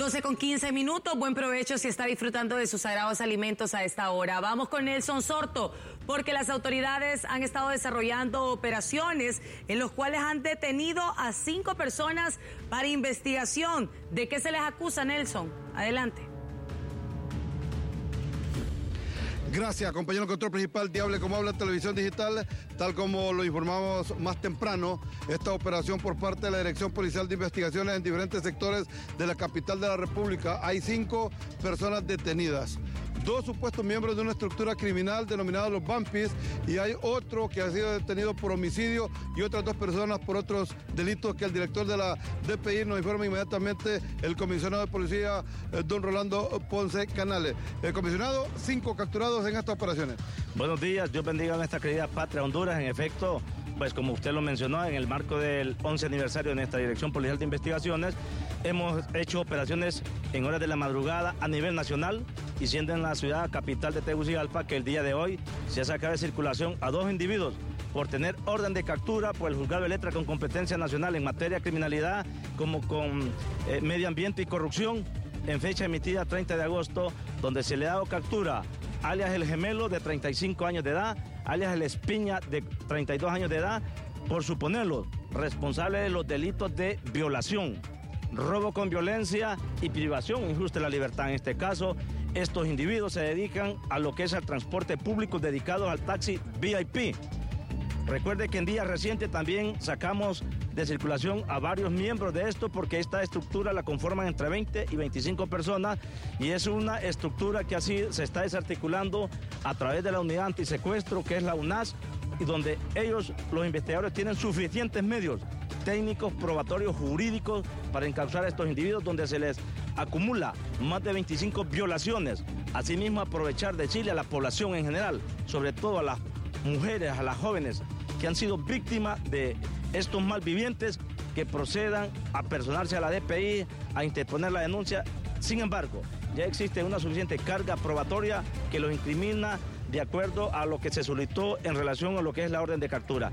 12:15. Buen provecho si está disfrutando de sus sagrados alimentos a esta hora. Vamos con Nelson Sorto, porque las autoridades han estado desarrollando operaciones en los cuales han detenido a 5 personas para investigación. ¿De qué se les acusa, Nelson? Adelante. Gracias, compañero control principal de Hable Como Habla Televisión Digital. Tal como lo informamos más temprano, esta operación por parte de la Dirección Policial de Investigaciones en diferentes sectores de la capital de la República. Hay 5 personas detenidas. 2 supuestos miembros de una estructura criminal denominada los Vampis, y hay otro que ha sido detenido por homicidio y otras 2 personas por otros delitos que el director de la DPI nos informa inmediatamente el comisionado de policía, don Rolando Ponce Canales. El comisionado, 5 capturados en estas operaciones. Buenos días, Dios bendiga a nuestra querida patria Honduras. En efecto, pues como usted lo mencionó, en el marco del 11 aniversario de nuestra Dirección Policial de Investigaciones, hemos hecho operaciones en horas de la madrugada a nivel nacional, y siendo en la ciudad capital de Tegucigalpa que el día de hoy se ha sacado de circulación a 2 individuos por tener orden de captura por el Juzgado de Letra con competencia nacional en materia de criminalidad, como con medio ambiente y corrupción, en fecha emitida 30 de agosto, donde se le ha dado captura alias el Gemelo, de 35 años de edad, alias el Espiña, de 32 años de edad, por suponerlo responsable de los delitos de violación, robo con violencia y privación injusta de la libertad. En este caso, estos individuos se dedican a lo que es el transporte público dedicados al taxi VIP. Recuerde que en días recientes también sacamos de circulación a varios miembros de esto, porque esta estructura la conforman entre 20 y 25 personas, y es una estructura que así se está desarticulando a través de la unidad antisecuestro, que es la UNAS, y donde ellos, los investigadores, tienen suficientes medios técnicos, probatorios, jurídicos para encauzar a estos individuos, donde se les acumula más de 25 violaciones. Asimismo, aprovechar de Chile a la población en general, sobre todo a las mujeres, a las jóvenes que han sido víctimas de estos malvivientes, que procedan a personarse a la DPI, a interponer la denuncia. Sin embargo, ya existe una suficiente carga probatoria que los incrimina de acuerdo a lo que se solicitó en relación a lo que es la orden de captura.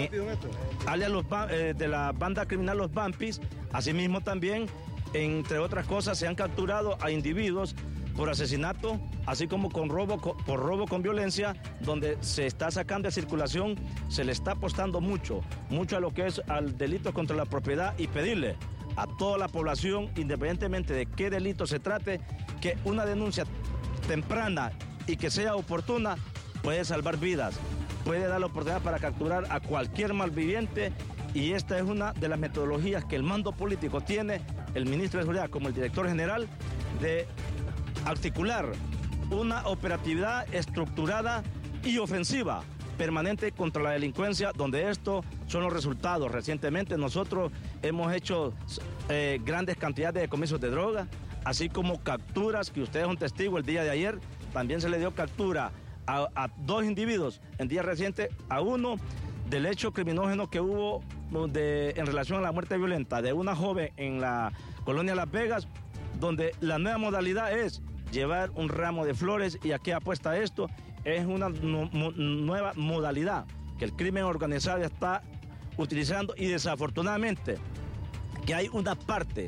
Alias de la banda criminal Los Vampis. Asimismo también, entre otras cosas, se han capturado a individuos por asesinato, así como por robo con violencia, donde se está sacando de circulación, se le está apostando mucho a lo que es al delito contra la propiedad, y pedirle a toda la población, independientemente de qué delito se trate, que una denuncia temprana y que sea oportuna puede salvar vidas, puede dar la oportunidad para capturar a cualquier malviviente, y esta es una de las metodologías que el mando político tiene, el ministro de Seguridad como el director general, de articular una operatividad estructurada y ofensiva permanente contra la delincuencia, donde estos son los resultados. Recientemente nosotros hemos hecho grandes cantidades de decomisos de droga, así como capturas, que ustedes son testigos el día de ayer. También se le dio captura a 2 individuos en días recientes, a uno del hecho criminógeno que hubo en relación a la muerte violenta de una joven en la colonia Las Vegas, donde la nueva modalidad es llevar un ramo de flores. ¿Y a qué apuesta esto? Es una nueva modalidad que el crimen organizado está utilizando, y desafortunadamente que hay una parte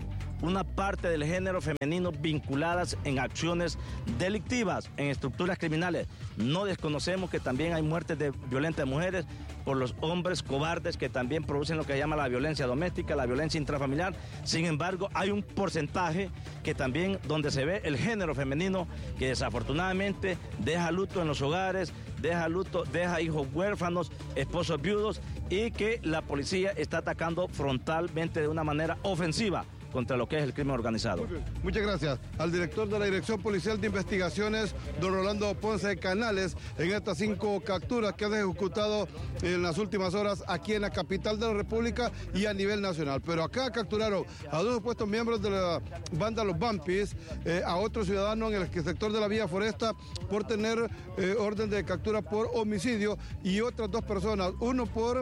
del género femenino vinculadas en acciones delictivas, en estructuras criminales. No desconocemos que también hay muertes violentas de mujeres por los hombres cobardes, que también producen lo que se llama la violencia doméstica, la violencia intrafamiliar. Sin embargo, hay un porcentaje que también, donde se ve el género femenino, que desafortunadamente deja luto en los hogares, deja hijos huérfanos, esposos viudos, y que la policía está atacando frontalmente de una manera ofensiva contra lo que es el crimen organizado. Muy bien. Muchas gracias al director de la Dirección Policial de Investigaciones, don Rolando Ponce Canales, en estas 5 capturas que han ejecutado en las últimas horas aquí en la capital de la República y a nivel nacional. Pero acá capturaron a 2 supuestos miembros de la banda Los Vampis, a otro ciudadano en el sector de la Vía Foresta por tener orden de captura por homicidio, y otras 2 personas, uno por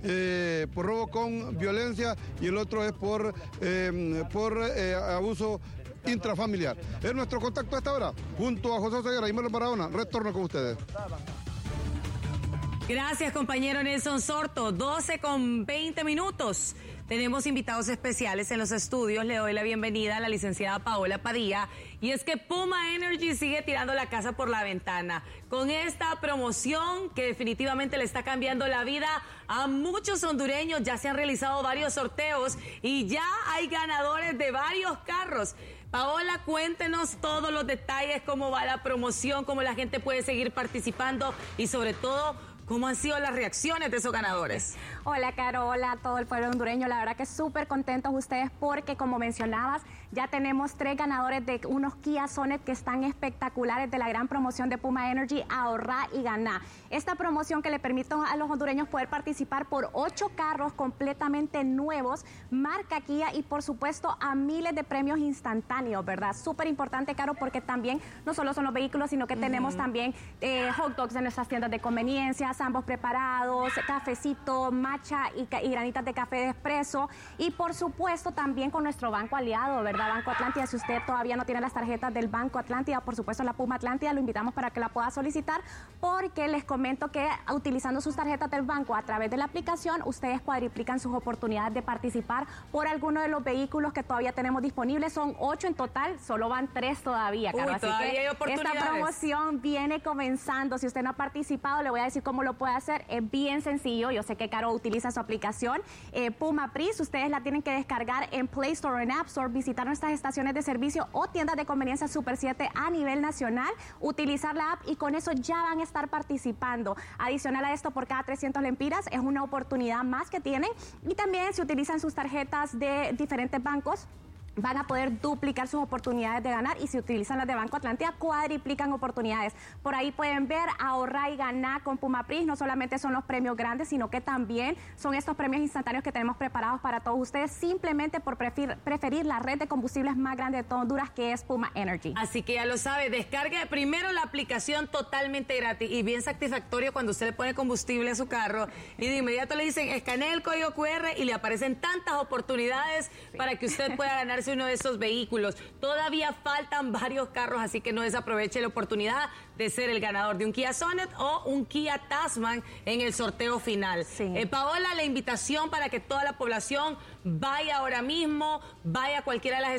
robo con violencia y el otro es por abuso intrafamiliar. Es nuestro contacto a esta hora, junto a José Ceguera y Melo Maradona. Retorno con ustedes. Gracias, compañero Nelson Sorto. 12:20. Tenemos invitados especiales en los estudios. Le doy la bienvenida a la licenciada Paola Padilla. Y es que Puma Energy sigue tirando la casa por la ventana con esta promoción que definitivamente le está cambiando la vida a muchos hondureños. Ya se han realizado varios sorteos y ya hay ganadores de varios carros. Paola, cuéntenos todos los detalles, cómo va la promoción, cómo la gente puede seguir participando y sobre todo, ¿cómo han sido las reacciones de esos ganadores? Hola, Caro, hola a todo el pueblo hondureño. La verdad que súper contentos ustedes porque, como mencionabas, ya tenemos 3 ganadores de unos Kia Sonet que están espectaculares de la gran promoción de Puma Energy, Ahorra y Ganá. Esta promoción que le permite a los hondureños poder participar por 8 carros completamente nuevos, marca Kia y, por supuesto, a miles de premios instantáneos, ¿verdad? Súper importante, Caro, porque también no solo son los vehículos, sino que tenemos también hot dogs en nuestras tiendas de conveniencia, ambos preparados, cafecito, matcha y granitas de café de espresso y por supuesto también con nuestro banco aliado, ¿verdad? Banco Atlántida. Si usted todavía no tiene las tarjetas del Banco Atlántida, por supuesto la Puma Atlántida, lo invitamos para que la pueda solicitar porque les comento que utilizando sus tarjetas del banco a través de la aplicación, ustedes cuadriplican sus oportunidades de participar por alguno de los vehículos que todavía tenemos disponibles. Son 8 en total, solo van 3 todavía, Carlos. Así que hay oportunidades. Esta promoción viene comenzando. Si usted no ha participado, le voy a decir cómo lo puede hacer. Es bien sencillo. Yo sé que Caro utiliza su aplicación Puma Pris. Ustedes la tienen que descargar en Play Store o en App Store, visitar nuestras estaciones de servicio o tiendas de conveniencia Super 7 a nivel nacional, utilizar la app y con eso ya van a estar participando. Adicional a esto, por cada 300 lempiras es una oportunidad más que tienen y también si utilizan sus tarjetas de diferentes bancos, van a poder duplicar sus oportunidades de ganar y si utilizan las de Banco Atlántida, cuadriplican oportunidades. Por ahí pueden ver Ahorra y Ganar con Puma Pris. No solamente son los premios grandes, sino que también son estos premios instantáneos que tenemos preparados para todos ustedes, simplemente por preferir la red de combustibles más grande de todo Honduras, que es Puma Energy. Así que ya lo sabe, descargue primero la aplicación totalmente gratis y bien satisfactorio cuando usted le pone combustible a su carro y de inmediato le dicen, escanee el código QR y le aparecen tantas oportunidades para que usted pueda ganarse uno de esos vehículos. Todavía faltan varios carros, así que no desaproveche la oportunidad de ser el ganador de un Kia Sonet o un Kia Tasman en el sorteo final. Sí. Paola, la invitación para que toda la población vaya ahora mismo, vaya a cualquiera de las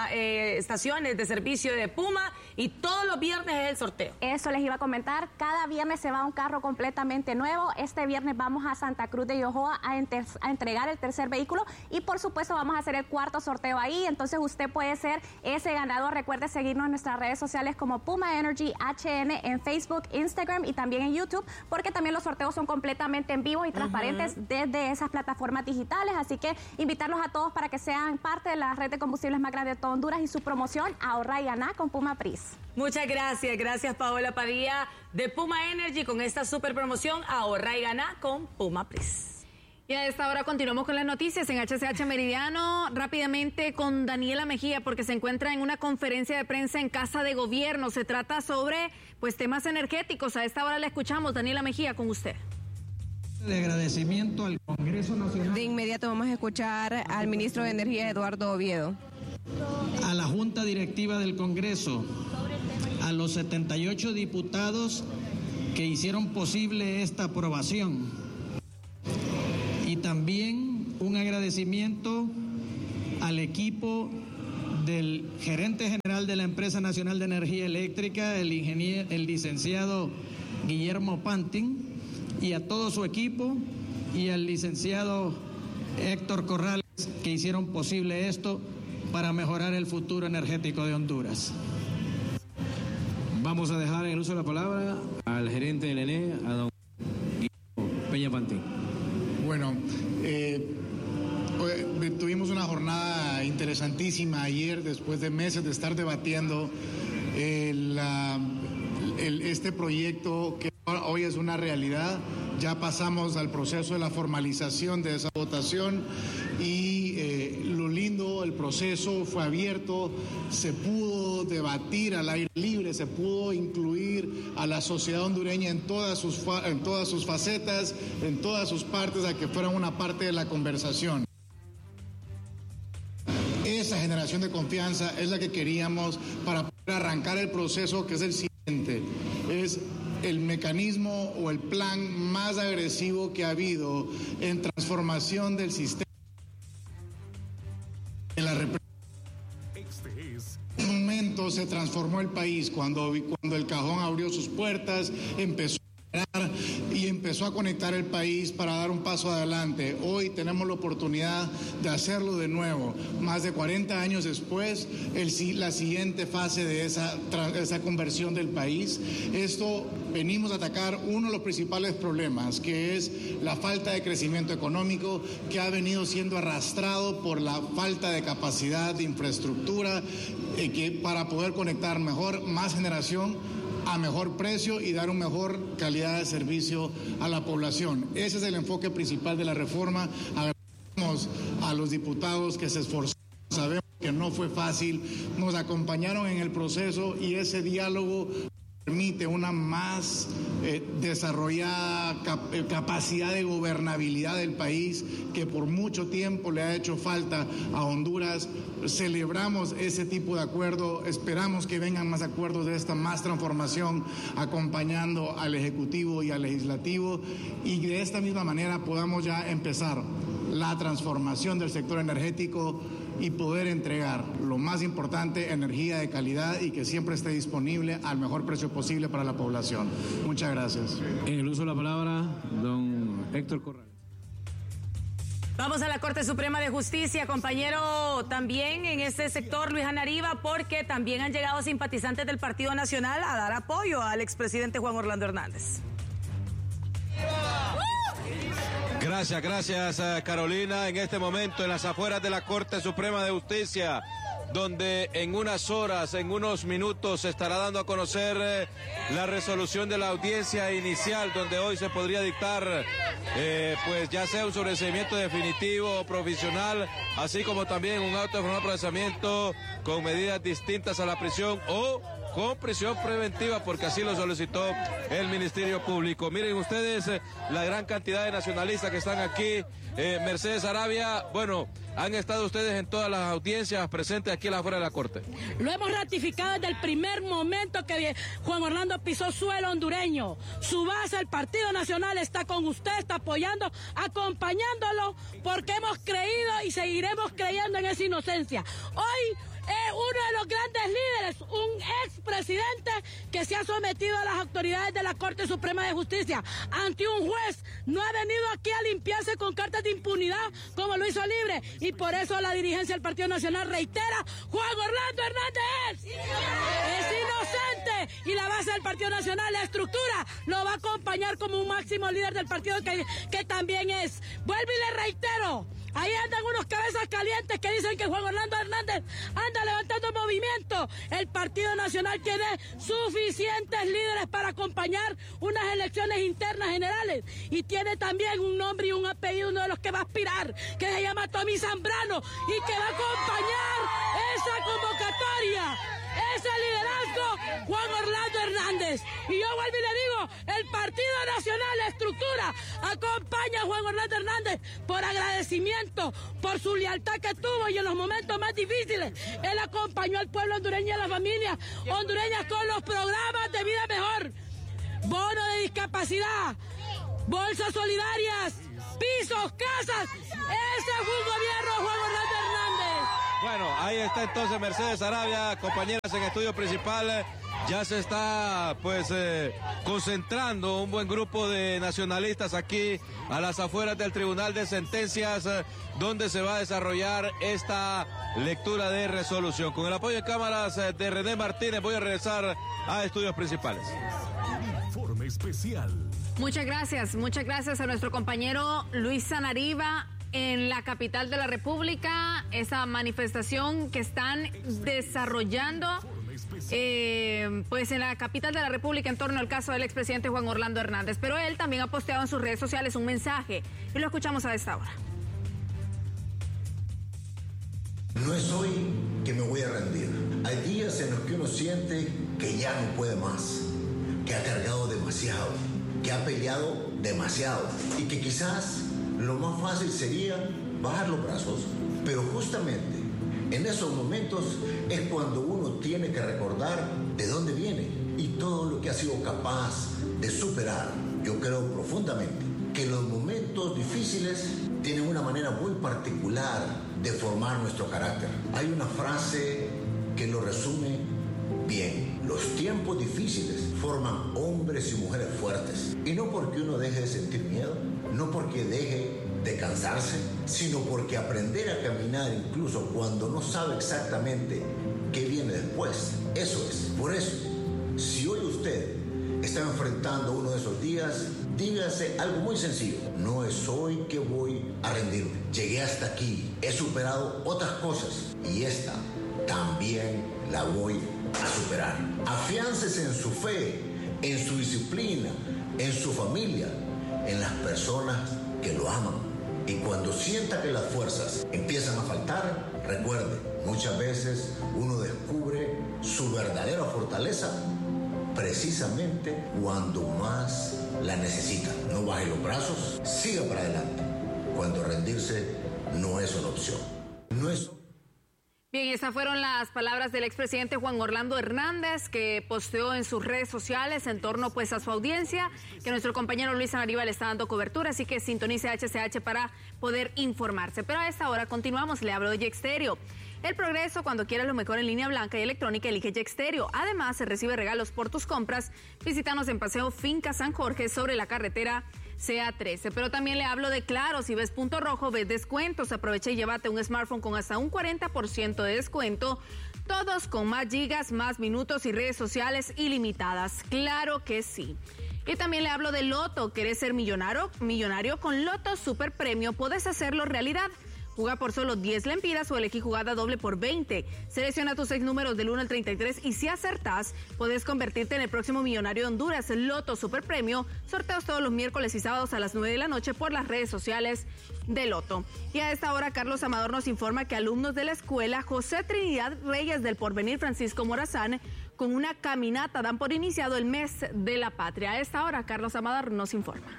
estaciones de servicio de Puma y todos los viernes es el sorteo. Eso les iba a comentar, cada viernes se va un carro completamente nuevo. Este viernes vamos a Santa Cruz de Yojoa a entregar el tercer vehículo y por supuesto vamos a hacer el cuarto sorteo ahí, entonces usted puede ser ese ganador. Recuerde seguirnos en nuestras redes sociales como Puma Energy HN en Facebook, Instagram y también en YouTube, porque también los sorteos son completamente en vivo y transparentes desde esas plataformas digitales, así que invitarlos a todos para que sean parte de la red de combustibles más grande de todo Honduras y su promoción Ahorra y Ganá con Puma Pris. Muchas gracias, gracias Paola Padilla de Puma Energy con esta super promoción Ahorra y Ganá con Puma Pris. Y a esta hora continuamos con las noticias en HCH Meridiano, rápidamente con Daniela Mejía, porque se encuentra en una conferencia de prensa en Casa de Gobierno. Se trata sobre temas energéticos. A esta hora la escuchamos. Daniela Mejía, con usted. De agradecimiento al Congreso Nacional. De inmediato vamos a escuchar al ministro de Energía, Eduardo Oviedo. A la Junta Directiva del Congreso, a los 78 diputados que hicieron posible esta aprobación. Y también un agradecimiento al equipo del gerente general de la Empresa Nacional de Energía Eléctrica, el licenciado Guillermo Pantin, y a todo su equipo, y al licenciado Héctor Corrales, que hicieron posible esto para mejorar el futuro energético de Honduras. Vamos a dejar el uso de la palabra al gerente del ENE, a don Guillermo Peña Pantin. Bueno, tuvimos una jornada interesantísima ayer, después de meses de estar debatiendo este proyecto que hoy es una realidad. Ya pasamos al proceso de la formalización de esa votación y lo lindo, el proceso fue abierto, se pudo debatir al aire libre, se pudo incluir a la sociedad hondureña en todas sus facetas, en todas sus partes, a que fueran una parte de la conversación. Esa generación de confianza es la que queríamos para poder arrancar el proceso, que es el siguiente, es el mecanismo o el plan más agresivo que ha habido en transformación del sistema de la represión. En un momento se transformó el país cuando el cajón abrió sus puertas, empezó a conectar el país para dar un paso adelante. Hoy tenemos la oportunidad de hacerlo de nuevo. Más de 40 años después, la siguiente fase de esa conversión del país. Esto venimos a atacar uno de los principales problemas, que es la falta de crecimiento económico, que ha venido siendo arrastrado por la falta de capacidad de infraestructura, para poder conectar más generación a mejor precio y dar una mejor calidad de servicio a la población. Ese es el enfoque principal de la reforma. Agradecemos a los diputados que se esforzaron. Sabemos que no fue fácil, nos acompañaron en el proceso y ese diálogo permite una más desarrollada capacidad de gobernabilidad del país que por mucho tiempo le ha hecho falta a Honduras. Celebramos ese tipo de acuerdo, esperamos que vengan más acuerdos de esta más transformación acompañando al Ejecutivo y al Legislativo y de esta misma manera podamos ya empezar la transformación del sector energético y poder entregar lo más importante, energía de calidad y que siempre esté disponible al mejor precio posible para la población. Muchas gracias. En el uso de la palabra, don Héctor Corral. Vamos a la Corte Suprema de Justicia, compañero, también en este sector, Luis Anariva, porque también han llegado simpatizantes del Partido Nacional a dar apoyo al expresidente Juan Orlando Hernández. Gracias, Carolina. En este momento, en las afueras de la Corte Suprema de Justicia, donde en unas horas, en unos minutos, se estará dando a conocer la resolución de la audiencia inicial, donde hoy se podría dictar, pues ya sea un sobreseimiento definitivo o provisional, así como también un auto de formal procesamiento con medidas distintas a la prisión o con prisión preventiva, porque así lo solicitó el Ministerio Público. Miren ustedes la gran cantidad de nacionalistas que están aquí. Mercedes Arabia, bueno, han estado ustedes en todas las audiencias presentes aquí afuera de la Corte. Lo hemos ratificado desde el primer momento que Juan Orlando pisó suelo hondureño. Su base, el Partido Nacional, está con usted, está apoyando, acompañándolo, porque hemos creído y seguiremos creyendo en esa inocencia. Hoy uno de los grandes líderes, un expresidente que se ha sometido a las autoridades de la Corte Suprema de Justicia ante un juez, no ha venido aquí a limpiarse con cartas de impunidad como lo hizo Libre, y por eso la dirigencia del Partido Nacional reitera: Juan Orlando Hernández es inocente, y la base del Partido Nacional, la estructura, lo va a acompañar como un máximo líder del partido que también es. Vuelvo y le reitero, ahí andan unos cabezas calientes que dicen que Juan Orlando Hernández anda levantando movimiento. El Partido Nacional tiene suficientes líderes para acompañar unas elecciones internas generales y tiene también un nombre y un apellido, uno de los que va a aspirar, que se llama Tommy Zambrano, y que va a acompañar esa convocatoria, ese liderazgo, Juan Orlando Hernández. Y yo vuelvo y le digo, el Partido Nacional, la estructura, acompaña a Juan Orlando Hernández por agradecimiento, por su lealtad que tuvo, y en los momentos más difíciles él acompañó al pueblo hondureño y a las familias hondureñas con los programas de vida mejor, bono de discapacidad, bolsas solidarias, pisos, casas. Ese fue un gobierno de Juan Orlando Hernández. Bueno, ahí está entonces Mercedes Arabia, compañeras en estudio principal. Ya se está pues concentrando un buen grupo de nacionalistas aquí a las afueras del Tribunal de Sentencias, donde se va a desarrollar esta lectura de resolución. Con el apoyo de cámaras de René Martínez voy a regresar a estudios principales. Informe especial. Muchas gracias a nuestro compañero Luis Anariva. En la capital de la República, esa manifestación que están desarrollando pues en la capital de la República en torno al caso del expresidente Juan Orlando Hernández. Pero él también ha posteado en sus redes sociales un mensaje y lo escuchamos a esta hora. No es hoy que me voy a rendir. Hay días en los que uno siente que ya no puede más, que ha cargado demasiado, que ha peleado demasiado y que quizás lo más fácil sería bajar los brazos, pero justamente en esos momentos es cuando uno tiene que recordar de dónde viene y todo lo que ha sido capaz de superar. Yo creo profundamente que los momentos difíciles tienen una manera muy particular de formar nuestro carácter. Hay una frase que lo resume bien. Los tiempos difíciles forman hombres y mujeres fuertes. Y no porque uno deje de sentir miedo, no porque deje de cansarse, sino porque aprender a caminar incluso cuando no sabe exactamente qué viene después. Eso es. Por eso, si hoy usted está enfrentando uno de esos días, dígase algo muy sencillo. No es hoy que voy a rendirme. Llegué hasta aquí, he superado otras cosas y esta también la voy a superar. Afiáncese en su fe, en su disciplina, en su familia, en las personas que lo aman. Y cuando sienta que las fuerzas empiezan a faltar, recuerde, muchas veces uno descubre su verdadera fortaleza precisamente cuando más la necesita. No baje los brazos, siga para adelante. Cuando rendirse no es una opción. No es. Bien, esas fueron las palabras del expresidente Juan Orlando Hernández, que posteó en sus redes sociales en torno pues a su audiencia, que nuestro compañero Luis Anariba le está dando cobertura, así que sintonice HCH para poder informarse. Pero a esta hora continuamos, le hablo de Yexterio. El progreso, cuando quieras lo mejor en línea blanca y electrónica, elige Yexterio. Además, se recibe regalos por tus compras. Visítanos en Paseo Finca San Jorge sobre la carretera CA13. Pero también le hablo de Claro. Si ves punto rojo, ves descuentos. Aprovecha y llévate un smartphone con hasta un 40% de descuento. Todos con más gigas, más minutos y redes sociales ilimitadas. Claro que sí. Y también le hablo de Loto. ¿Querés ser millonario? Con Loto Super Premio puedes hacerlo realidad. Juega por solo 10 lempiras o elegí jugada doble por 20. Selecciona tus 6 números del 1 al 33 y si acertás, puedes convertirte en el próximo millonario de Honduras. Loto Super Premio, sorteos todos los miércoles y sábados a las 9 de la noche por las redes sociales de Loto. Y a esta hora, Carlos Amador nos informa que alumnos de la escuela José Trinidad Reyes del Porvenir Francisco Morazán, con una caminata, dan por iniciado el mes de la patria. A esta hora, Carlos Amador nos informa.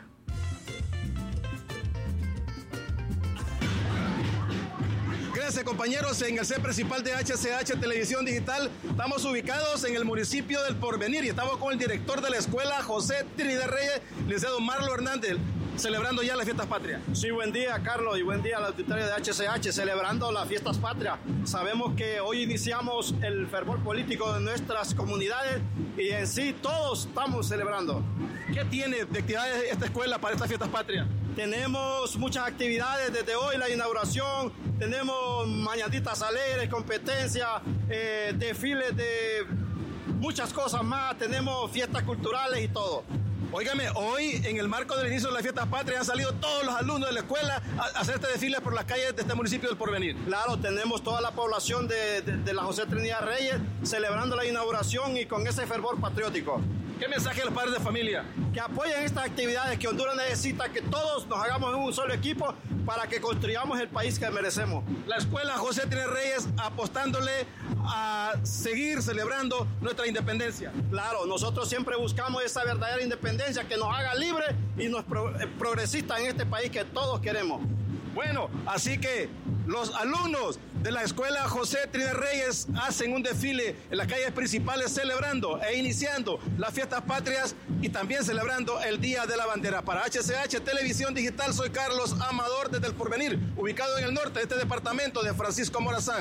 Gracias, compañeros. En el set principal de HCH Televisión Digital estamos ubicados en el municipio del Porvenir y estamos con el director de la escuela, José Trinidad Reyes, licenciado Marlo Hernández, celebrando ya las fiestas patrias. Sí, buen día, Carlos, y buen día a la auditoría de HCH, celebrando las fiestas patrias. Sabemos que hoy iniciamos el fervor político de nuestras comunidades y en sí todos estamos celebrando. ¿Qué tiene de actividades esta escuela para estas fiestas patrias? Tenemos muchas actividades desde hoy, la inauguración, tenemos mañanitas alegres, competencias, desfiles de muchas cosas más, tenemos fiestas culturales y todo. Óigame, hoy en el marco del inicio de las fiestas patrias han salido todos los alumnos de la escuela a hacer este desfile por las calles de este municipio del Porvenir. Claro, tenemos toda la población de la José Trinidad Reyes celebrando la inauguración y con ese fervor patriótico. ¿Qué mensaje a los padres de familia? Que apoyen estas actividades, que Honduras necesita que todos nos hagamos en un solo equipo para que construyamos el país que merecemos. La escuela José Trinidad Reyes apostándole a seguir celebrando nuestra independencia. Claro, nosotros siempre buscamos esa verdadera independencia que nos haga libres y nos progresistas en este país que todos queremos. Bueno, así que los alumnos de la escuela José Trinidad Reyes hacen un desfile en las calles principales celebrando e iniciando las fiestas patrias y también celebrando el Día de la Bandera. Para HCH Televisión Digital, soy Carlos Amador desde el Porvenir, ubicado en el norte de este departamento de Francisco Morazán.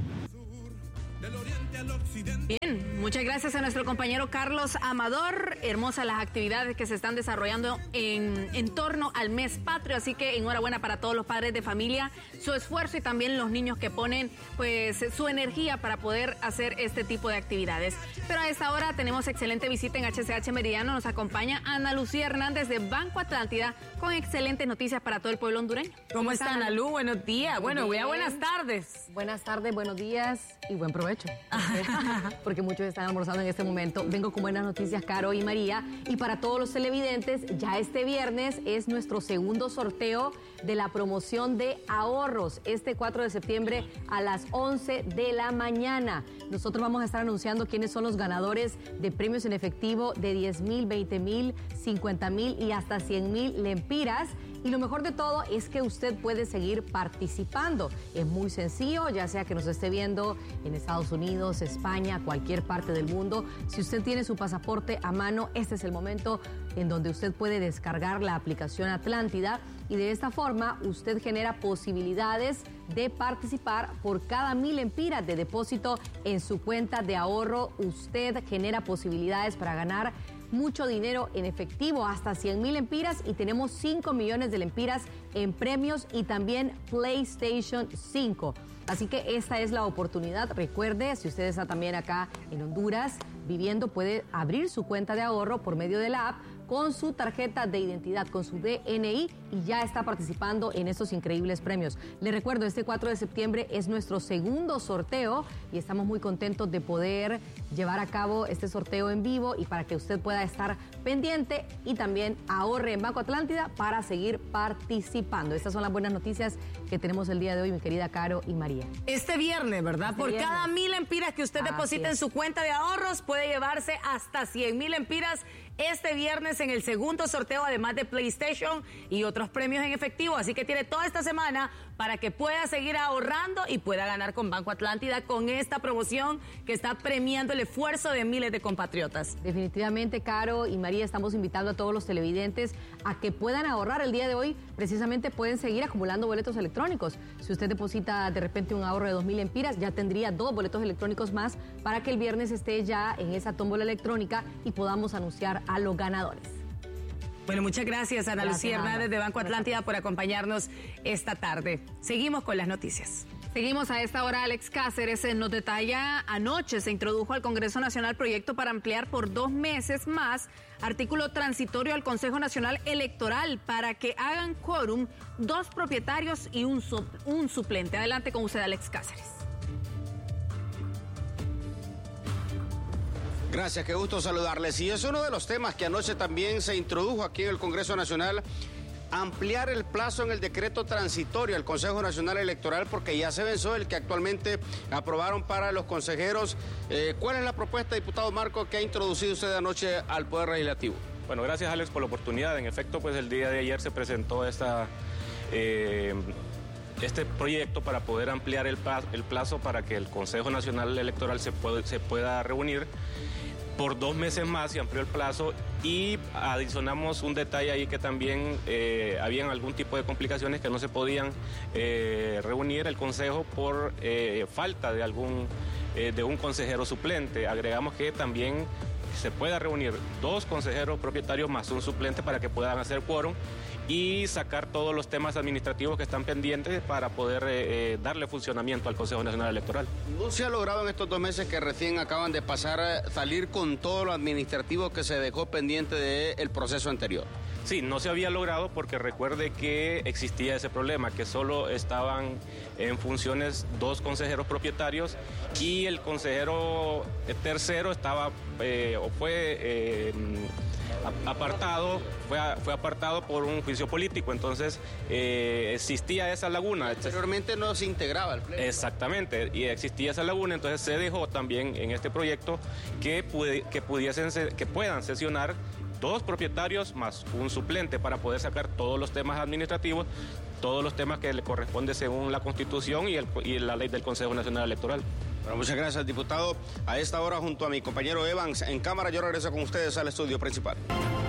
Bien, muchas gracias a nuestro compañero Carlos Amador. Hermosas las actividades que se están desarrollando en torno al mes patrio, así que enhorabuena para todos los padres de familia, su esfuerzo y también los niños que ponen pues su energía para poder hacer este tipo de actividades. Pero a esta hora tenemos excelente visita en HCH Meridiano. Nos acompaña Ana Lucía Hernández de Banco Atlántida con excelentes noticias para todo el pueblo hondureño. ¿Cómo está, Ana Lu? Buenos días. Bueno, buenas tardes. Buenas tardes, buenos días y buen provecho. Porque muchos están almorzando en este momento. Vengo con buenas noticias, Caro y María. Y para todos los televidentes, ya este viernes es nuestro segundo sorteo de la promoción de ahorros. Este 4 de septiembre a las 11 de la mañana. Nosotros vamos a estar anunciando quiénes son los ganadores de premios en efectivo de 10,000, 20,000, 50,000 y hasta 100,000 lempiras. Y lo mejor de todo es que usted puede seguir participando. Es muy sencillo, ya sea que nos esté viendo en Estados Unidos, España, cualquier parte del mundo. Si usted tiene su pasaporte a mano, este es el momento en donde usted puede descargar la aplicación Atlántida y de esta forma usted genera posibilidades de participar. Por cada 1,000 lempiras de depósito en su cuenta de ahorro, usted genera posibilidades para ganar mucho dinero en efectivo, hasta 100,000 lempiras, y tenemos 5 millones de lempiras en premios y también PlayStation 5. Así que esta es la oportunidad. Recuerde, si usted está también acá en Honduras viviendo, puede abrir su cuenta de ahorro por medio de la app con su tarjeta de identidad, con su DNI, y ya está participando en estos increíbles premios. Les recuerdo, este 4 de septiembre es nuestro segundo sorteo y estamos muy contentos de poder llevar a cabo este sorteo en vivo y para que usted pueda estar pendiente y también ahorre en Banco Atlántida para seguir participando. Estas son las buenas noticias que tenemos el día de hoy, mi querida Caro y María. Este viernes, ¿verdad? Por cada 1,000 lempiras que usted deposita en su cuenta de ahorros, puede llevarse hasta 100,000 lempiras este viernes en el segundo sorteo, además de PlayStation y otros premios en efectivo. Así que tiene toda esta semana para que pueda seguir ahorrando y pueda ganar con Banco Atlántida con esta promoción que está premiando el esfuerzo de miles de compatriotas. Definitivamente, Caro y María, estamos invitando a todos los televidentes a que puedan ahorrar el día de hoy. Precisamente pueden seguir acumulando boletos electrónicos. Si usted deposita de repente un ahorro de 2,000 lempiras, ya tendría 2 boletos electrónicos más para que el viernes esté ya en esa tómbola electrónica y podamos anunciar a los ganadores. Bueno, muchas gracias, Ana Lucía Hernández de Banco Atlántida, por acompañarnos esta tarde. Seguimos con las noticias. Seguimos a esta hora. Alex Cáceres nos detalla: anoche se introdujo al Congreso Nacional proyecto para ampliar por 2 meses más artículo transitorio al Consejo Nacional Electoral para que hagan quórum 2 propietarios y un suplente. Adelante con usted, Alex Cáceres. Gracias, qué gusto saludarles. Y es uno de los temas que anoche también se introdujo aquí en el Congreso Nacional: ampliar el plazo en el decreto transitorio al Consejo Nacional Electoral, porque ya se venció el que actualmente aprobaron para los consejeros. ¿Cuál es la propuesta, diputado Marco, que ha introducido usted anoche al Poder Legislativo? Bueno, gracias, Alex, por la oportunidad. En efecto, pues el día de ayer se presentó este proyecto para poder ampliar el plazo para que el Consejo Nacional Electoral se pueda reunir por 2 meses más. Se amplió el plazo y adicionamos un detalle ahí, que también habían algún tipo de complicaciones, que no se podían reunir el Consejo por falta de un consejero suplente. Agregamos que también se pueda reunir 2 consejeros propietarios más un suplente para que puedan hacer quórum y sacar todos los temas administrativos que están pendientes para poder darle funcionamiento al Consejo Nacional Electoral. ¿No se ha logrado en estos 2 meses que recién acaban de pasar salir con todo lo administrativo que se dejó pendiente del proceso anterior? Sí, no se había logrado porque recuerde que existía ese problema, que solo estaban en funciones 2 consejeros propietarios y el consejero tercero estaba fue apartado por un juicio político. Entonces existía esa laguna. Anteriormente no se integraba el pleno. Exactamente, y existía esa laguna. Entonces se dejó también en este proyecto que puedan sesionar 2 propietarios más un suplente para poder sacar todos los temas administrativos, todos los temas que le corresponde según la Constitución y la ley del Consejo Nacional Electoral. Bueno, muchas gracias, diputado. A esta hora, junto a mi compañero Evans en cámara, yo regreso con ustedes al estudio principal.